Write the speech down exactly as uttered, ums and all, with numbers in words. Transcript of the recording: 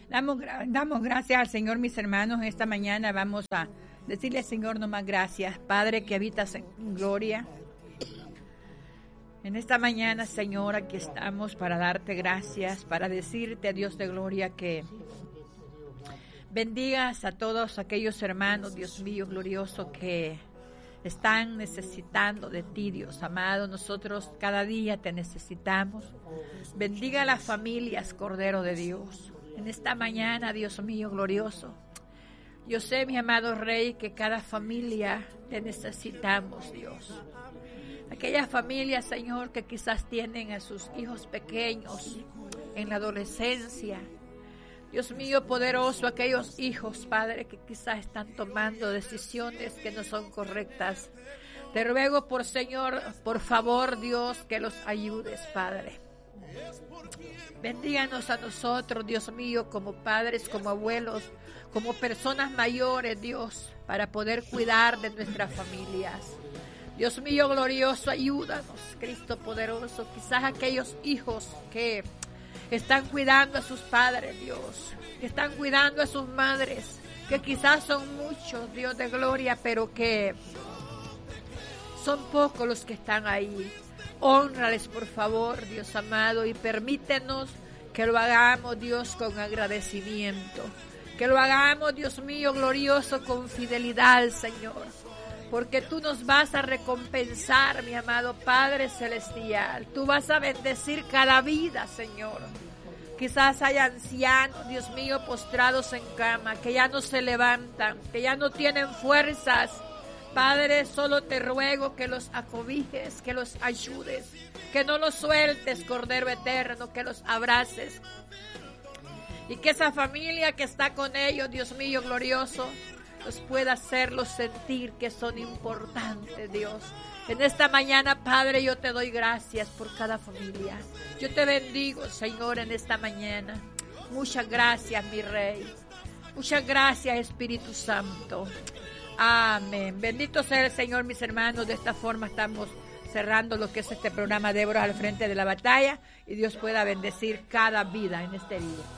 Damos, damos gracias al Señor, mis hermanos. Esta mañana vamos a decirle al Señor nomás gracias. Padre que habitas en gloria. En esta mañana, Señor, aquí estamos para darte gracias, para decirte, Dios de gloria, que bendigas a todos aquellos hermanos, Dios mío, glorioso, que están necesitando de ti, Dios amado. Nosotros cada día te necesitamos. Bendiga a las familias, Cordero de Dios. En esta mañana, Dios mío, glorioso, yo sé, mi amado Rey, que cada familia te necesitamos, Dios. Aquellas familias, Señor, que quizás tienen a sus hijos pequeños en la adolescencia. Dios mío, poderoso, aquellos hijos, Padre, que quizás están tomando decisiones que no son correctas. Te ruego por, Señor, por favor, Dios, que los ayudes, Padre. Bendíganos a nosotros, Dios mío, como padres, como abuelos, como personas mayores, Dios, para poder cuidar de nuestras familias. Dios mío, glorioso, ayúdanos, Cristo poderoso. Quizás aquellos hijos que están cuidando a sus padres, Dios, que están cuidando a sus madres, que quizás son muchos, Dios de gloria, pero que son pocos los que están ahí. Hónrales, por favor, Dios amado, y permítenos que lo hagamos, Dios, con agradecimiento. Que lo hagamos, Dios mío, glorioso, con fidelidad, Señor. Porque tú nos vas a recompensar, mi amado Padre Celestial. Tú vas a bendecir cada vida, Señor. Quizás hay ancianos, Dios mío, postrados en cama, que ya no se levantan, que ya no tienen fuerzas. Padre, solo te ruego que los acobijes, que los ayudes, que no los sueltes, Cordero Eterno, que los abraces. Y que esa familia que está con ellos, Dios mío, glorioso, los pueda hacerlos sentir que son importantes, Dios. En esta mañana, Padre, yo te doy gracias por cada familia. Yo te bendigo, Señor, en esta mañana. Muchas gracias, mi Rey. Muchas gracias, Espíritu Santo. Amén. Bendito sea el Señor, mis hermanos. De esta forma estamos cerrando lo que es este programa Débora al frente de la batalla. Y Dios pueda bendecir cada vida en este día.